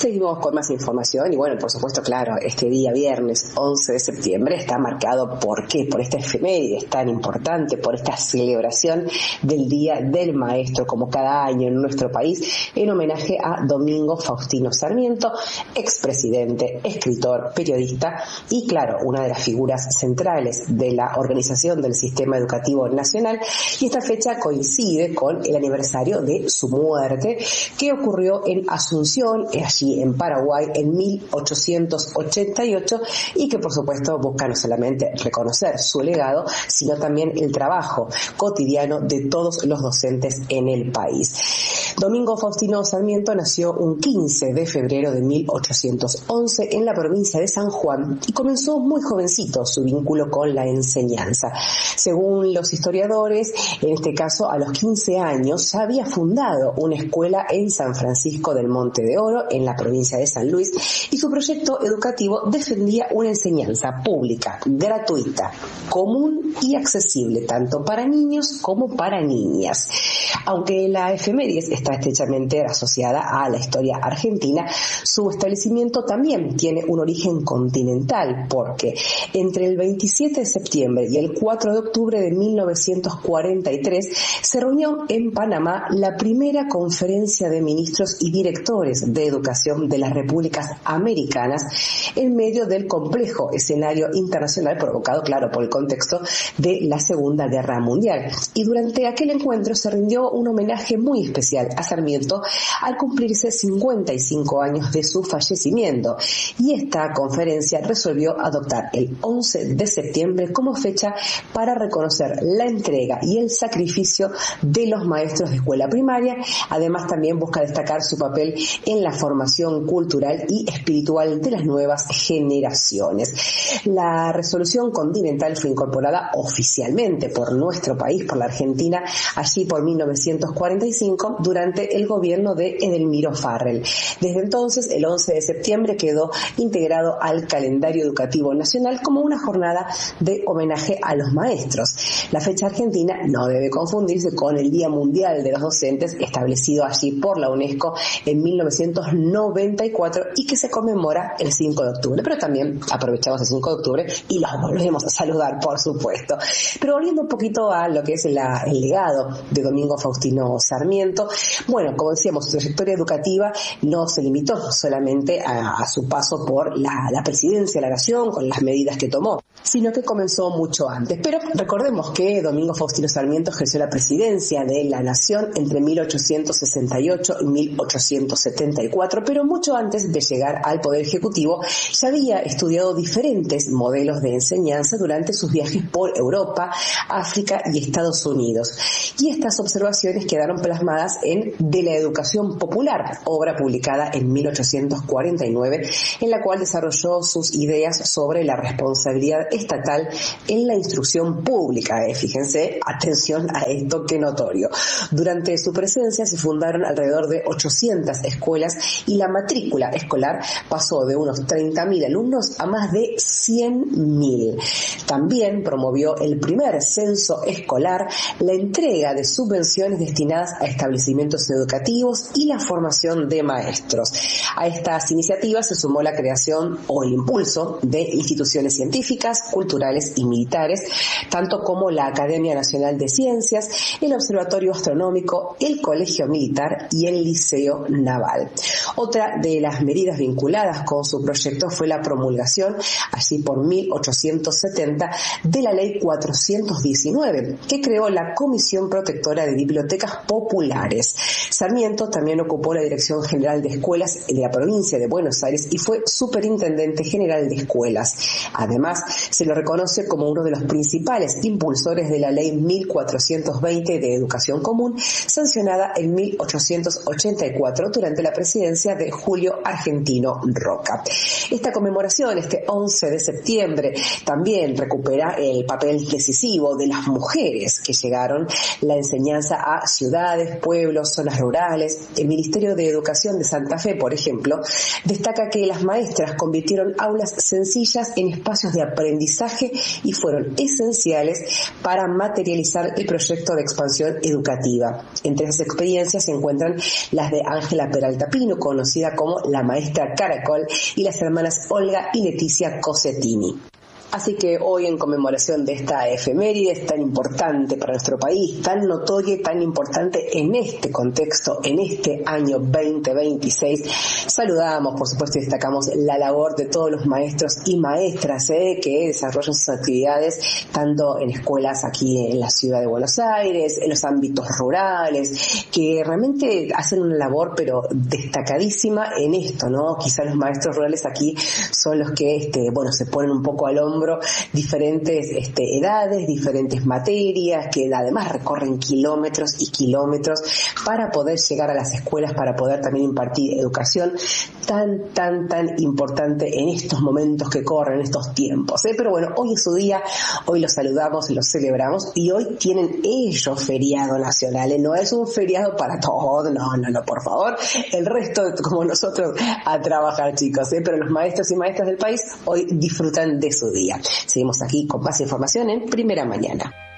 Seguimos con más información y bueno, por supuesto, claro, este día viernes 11 de septiembre está marcado ¿por qué? Por esta efeméride tan importante, por esta celebración del Día del Maestro, como cada año en nuestro país, en homenaje a Domingo Faustino Sarmiento, expresidente, escritor, periodista y, claro, una de las figuras centrales de la organización del sistema educativo nacional. Y esta fecha coincide con el aniversario de su muerte, que ocurrió en Asunción, allí en Paraguay, en 1888, y que por supuesto busca no solamente reconocer su legado, sino también el trabajo cotidiano de todos los docentes en el país. Domingo Faustino Sarmiento nació un 15 de febrero de 1811 en la provincia de San Juan y comenzó muy jovencito su vínculo con la enseñanza. Según los historiadores, en este caso a los 15 años ya había fundado una escuela en San Francisco del Monte de Oro, en la provincia de San Luis, y su proyecto educativo defendía una enseñanza pública, gratuita, común y accesible, tanto para niños como para niñas. Aunque la efeméride está estrechamente asociada a la historia argentina, su establecimiento también tiene un origen continental, porque entre el 27 de septiembre y el 4 de octubre de 1943 se reunió en Panamá la primera conferencia de ministros y directores de educación de las repúblicas americanas en medio del complejo escenario internacional provocado, claro, por el contexto de la Segunda Guerra Mundial. Y durante aquel encuentro se rindió un homenaje muy especial a Sarmiento al cumplirse 55 años de su fallecimiento. Y esta conferencia resolvió adoptar el 11 de septiembre como fecha para reconocer la entrega y el sacrificio de los maestros de escuela primaria. Además, también busca destacar su papel en la formación cultural y espiritual de las nuevas generaciones. La resolución continental fue incorporada oficialmente por nuestro país, por la Argentina, allí por 1945, durante el gobierno de Edelmiro Farrell. Desde entonces, el 11 de septiembre quedó integrado al calendario educativo nacional como una jornada de homenaje a los maestros. La fecha argentina no debe confundirse con el Día Mundial de los Docentes, establecido allí por la UNESCO en 1994 y que se conmemora el 5 de octubre. Pero también aprovechamos el 5 de octubre y los volvemos a saludar, por supuesto. Pero volviendo un poquito a lo que es el legado de Domingo Faustino Sarmiento, bueno, como decíamos, su trayectoria educativa no se limitó solamente a su paso por la presidencia de la nación con las medidas que tomó, sino que comenzó mucho antes. Pero recordemos que Domingo Faustino Sarmiento ejerció la presidencia de la nación entre 1868 y 1874, pero mucho antes de llegar al Poder Ejecutivo ya había estudiado diferentes modelos de enseñanza durante sus viajes por Europa, África y Estados Unidos. Y estas observaciones quedaron plasmadas en De la Educación Popular, obra publicada en 1849, en la cual desarrolló sus ideas sobre la responsabilidad estatal en la instrucción pública. Fíjense, atención a esto, que notorio. Durante su presencia se fundaron alrededor de 800 escuelas y la matrícula escolar pasó de unos 30.000 alumnos a más de 100.000. También promovió el primer censo escolar, la entrega de subvenciones destinadas a establecimientos educativos y la formación de maestros. A estas iniciativas se sumó la creación o el impulso de instituciones científicas, culturales y militares, tanto como la Academia Nacional de Ciencias, el Observatorio Astronómico, el Colegio Militar y el Liceo Naval. Otra de las medidas vinculadas con su proyecto fue la promulgación, allí por 1870, de la Ley 419, que creó la Comisión Protectora de Bibliotecas Populares. Sarmiento también ocupó la Dirección General de Escuelas de la provincia de Buenos Aires y fue Superintendente General de Escuelas. Además, se lo reconoce como uno de los principales impulsores de la Ley 1420 de Educación Común, sancionada en 1884 durante la presidencia de Julio Argentino Roca. Esta conmemoración, este 11 de septiembre, también recupera el papel decisivo de las mujeres que llegaron la enseñanza a ciudades, pueblos, zonas rurales. El Ministerio de Educación de Santa Fe, por ejemplo, destaca que las maestras convirtieron aulas sencillas en espacios de aprendizaje y fueron esenciales para materializar el proyecto de expansión educativa. Entre esas experiencias se encuentran las de Ángela Peralta Pino, conocida conocida como la maestra Caracol, y las hermanas Olga y Leticia Cosettini. Así que hoy, en conmemoración de esta efeméride tan importante para nuestro país, tan notoria y tan importante en este contexto, en este año 2026, saludamos, por supuesto, y destacamos la labor de todos los maestros y maestras que desarrollan sus actividades tanto en escuelas aquí en la ciudad de Buenos Aires, en los ámbitos rurales, que realmente hacen una labor pero destacadísima en esto, ¿no? Quizá los maestros rurales aquí son los que se ponen un poco al hombro diferentes edades, diferentes materias, que además recorren kilómetros y kilómetros para poder llegar a las escuelas, para poder también impartir educación tan importante en estos momentos que corren, en estos tiempos, Pero bueno, hoy es su día, hoy los saludamos, los celebramos, y hoy tienen ellos feriado nacional, no es un feriado para todos, no, por favor, el resto, como nosotros, a trabajar, chicos, Pero los maestros y maestras del país hoy disfrutan de su día. Seguimos aquí con más información en Primera Mañana.